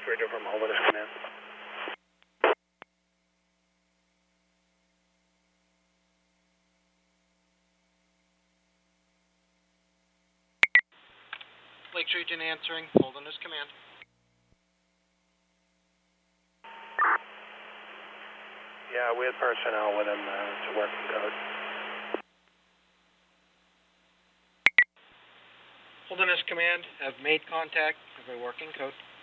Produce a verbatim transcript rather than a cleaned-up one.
Radio from Holderness Command. Lakes Region answering, Holderness Command. Yeah, we had personnel with him. Uh, it's a working code. Holderness Command, have made contact, have a working code.